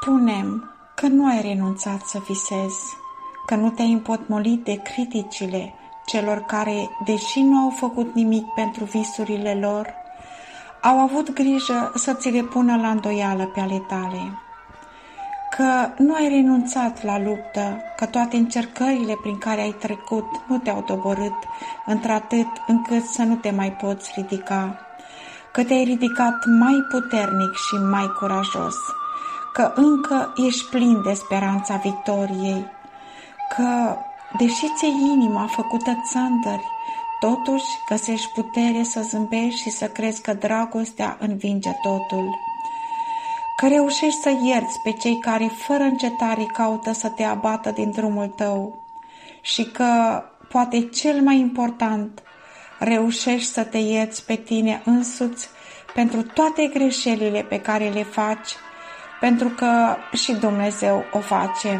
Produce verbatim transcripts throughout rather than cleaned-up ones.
Spune-mi că nu ai renunțat să visezi, că nu te-ai împotmolit de criticile celor care, deși nu au făcut nimic pentru visurile lor, au avut grijă să ți le pună la îndoială pe ale tale, că nu ai renunțat la luptă, că toate încercările prin care ai trecut nu te-au doborât într-atât încât să nu te mai poți ridica, că te-ai ridicat mai puternic și mai curajos, că încă ești plin de speranța victoriei, că, deși ți-e inima făcută țândări, totuși găsești putere să zâmbești și să crezi că dragostea învinge totul, că reușești să ierți pe cei care fără încetare caută să te abată din drumul tău și că, poate cel mai important, reușești să te ierți pe tine însuți pentru toate greșelile pe care le faci, pentru că și Dumnezeu o face.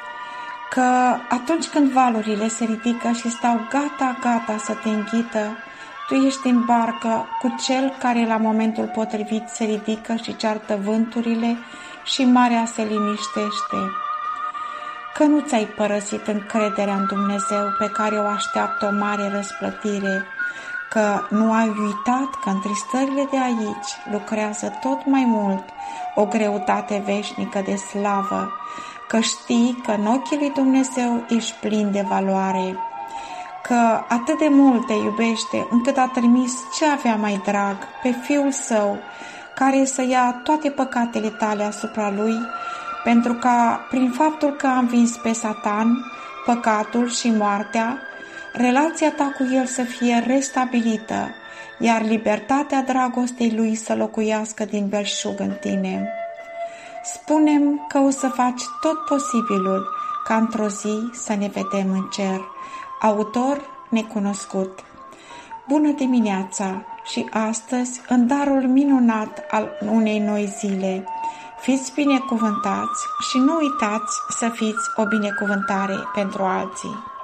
Că atunci când valurile se ridică și stau gata-gata să te înghită, tu ești în barcă cu cel care la momentul potrivit se ridică și ceartă vânturile și marea se liniștește. Că nu ți-ai părăsit încrederea în Dumnezeu pe care o așteaptă o mare răsplătire, că nu ai uitat că în tristările de aici lucrează tot mai mult o greutate veșnică de slavă, că știi că în ochii lui Dumnezeu ești plin de valoare, că atât de mult te iubește încât a trimis ce avea mai drag pe Fiul Său, care să ia toate păcatele tale asupra Lui, pentru ca, prin faptul că a învins pe Satan, păcatul și moartea, relația ta cu El să fie restabilită, iar libertatea dragostei Lui să locuiască din belșug în tine. Spune-mi că o să faci tot posibilul ca într-o zi să ne vedem în cer. Autor necunoscut. Bună dimineața și astăzi, în darul minunat al unei noi zile, fiți binecuvântați și nu uitați să fiți o binecuvântare pentru alții.